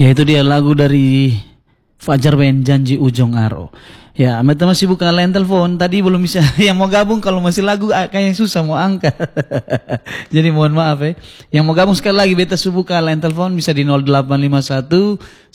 Ya itu dia lagu dari Fajar Band, Janji Ujung Aro. Ya, Meta masih buka line telepon. Tadi belum bisa. Yang mau gabung kalau masih lagu kayaknya susah mau angkat. Jadi mohon maaf ya. Yang mau gabung sekali lagi Beta buka line telepon bisa di 0851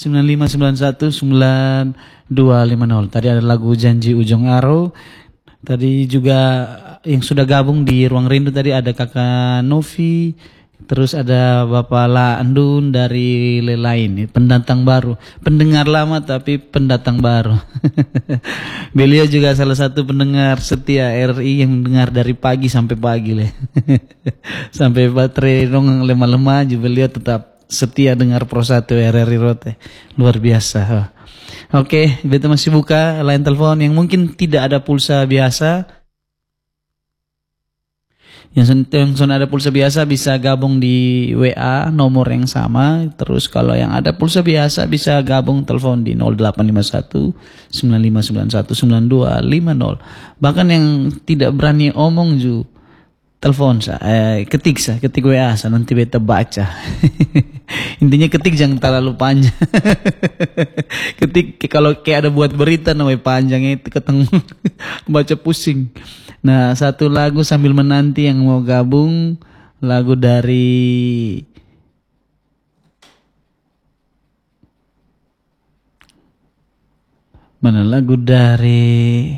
9591 9250. Tadi ada lagu Janji Ujung Aro. Tadi juga yang sudah gabung di Ruang Rindu tadi ada Kakak Novi. Terus ada Bapak La Andun dari Lelain, pendatang baru, pendengar lama tapi pendatang baru. Beliau juga salah satu pendengar setia RI yang mendengar dari pagi sampai pagi leh. Sampai baterai dong lemah-lemah juga beliau tetap setia dengar Pro 1 RRI Rote. Luar biasa. Oke, Beta masih buka line telepon yang mungkin tidak ada pulsa biasa. Yang ada pulsa biasa bisa gabung di WA nomor yang sama. Terus kalau yang ada pulsa biasa bisa gabung telepon di 0851 9591 9250. Bahkan yang tidak berani omong juga telepon ketik WA nanti Beta baca. Intinya ketik jangan terlalu panjang. Ketik kalau kayak ada buat berita namanya panjangnya itu ketemu baca pusing. Nah, satu lagu sambil menanti yang mau gabung, lagu dari mana? Lagu dari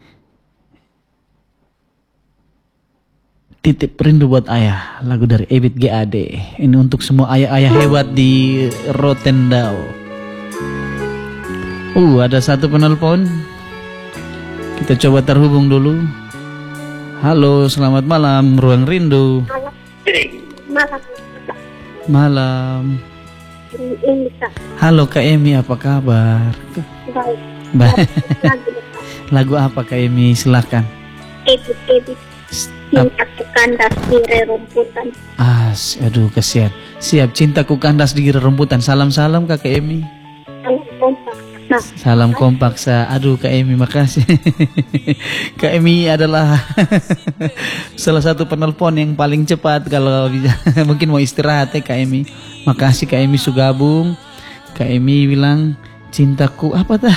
Titip Rindu Buat Ayah, lagu dari Ebit GAD. Ini untuk semua ayah-ayah hebat di Rotendao. Ada satu penelpon. Kita coba terhubung dulu. Halo, selamat malam, Ruang Rindu. Malam. Malam. Bisa. Halo Kak Emi, apa kabar? Baik. Lagu apa Kak Emi? Silakan. Ebit. Cintaku kandas di rerumputan. Aduh kasihan. Siap, cintaku kandas di rerumputan. Salam-salam Kak Emi. Salam kompak. Salam kompak aduh Kak Emi, makasih. Kak Emi adalah salah satu penelpon yang paling cepat kalau bisa. Mungkin mau istirahat ya Kak Emi. Makasih Kak Emi sudah gabung. Kak Emi bilang cintaku apa tah?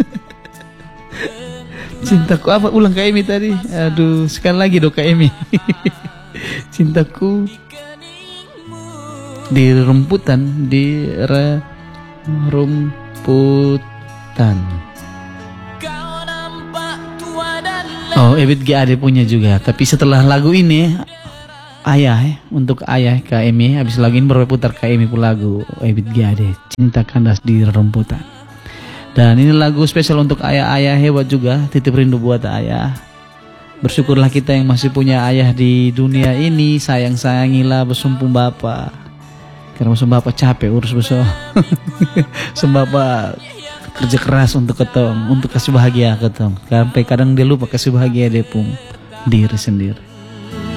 Cintaku apa? Ulang Kak Emi tadi. Aduh, sekali lagi dong Kak Emi. Cintaku di rumputan, di rumputan. Ebit GAD punya juga. Tapi setelah lagu ini ayah untuk ayah Kak Emi. Habis lagu ini baru putar Kak Emi pun lagu Ebit GAD, Cinta Kandas di Rumputan. Dan ini lagu spesial untuk ayah-ayah hebat juga. Titip rindu buat ayah. Bersyukurlah kita yang masih punya ayah di dunia ini. Sayang-sayangilah besumpung bapak. Karena besumpung bapak capek urus besok. Bapak kerja keras untuk ketong, untuk kasih bahagia ketong. Sampai kadang dia lupa kasih bahagia dia pun diri sendiri.